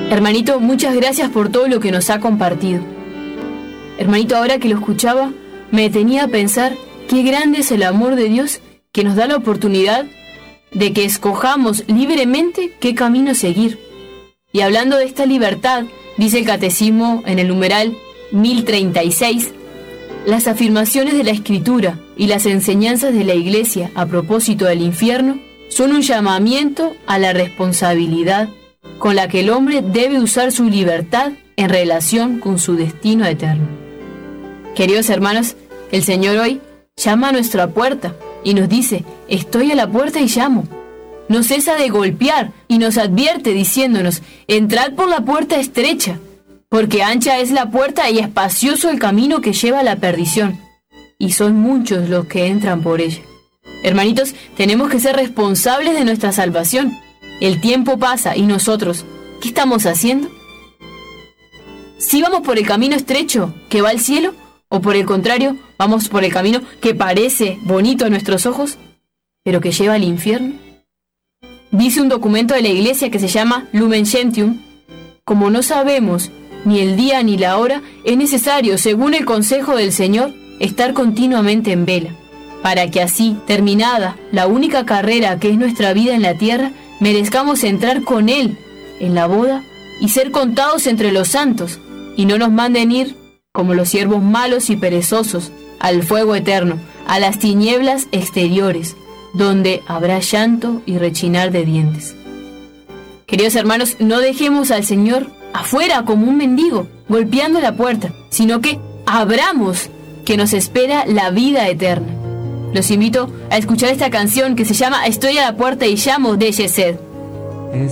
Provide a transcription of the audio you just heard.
Hermanito, muchas gracias por todo lo que nos ha compartido. Hermanito, ahora que lo escuchaba, me detenía a pensar qué grande es el amor de Dios que nos da la oportunidad de que escojamos libremente qué camino seguir. Y hablando de esta libertad, dice el Catecismo en el numeral 1036, las afirmaciones de la Escritura y las enseñanzas de la Iglesia a propósito del infierno son un llamamiento a la responsabilidad con la que el hombre debe usar su libertad en relación con su destino eterno. Queridos hermanos, el Señor hoy llama a nuestra puerta y nos dice: estoy a la puerta y llamo. No cesa de golpear y nos advierte diciéndonos: entrad por la puerta estrecha, porque ancha es la puerta y espacioso el camino que lleva a la perdición, y son muchos los que entran por ella. Hermanitos, tenemos que ser responsables de nuestra salvación. El tiempo pasa y nosotros, ¿qué estamos haciendo? ¿Sí vamos por el camino estrecho que va al cielo? ¿O por el contrario, vamos por el camino que parece bonito a nuestros ojos, pero que lleva al infierno? Dice un documento de la Iglesia que se llama Lumen Gentium: como no sabemos ni el día ni la hora, es necesario, según el consejo del Señor, estar continuamente en vela, para que así, terminada la única carrera que es nuestra vida en la tierra, merezcamos entrar con Él en la boda y ser contados entre los santos, y no nos manden ir, como los siervos malos y perezosos, al fuego eterno, a las tinieblas exteriores, donde habrá llanto y rechinar de dientes. Queridos hermanos, no dejemos al Señor afuera como un mendigo, golpeando la puerta, sino que abramos, que nos espera la vida eterna. Los invito a escuchar esta canción que se llama Estoy a la puerta y llamo, de Yesed.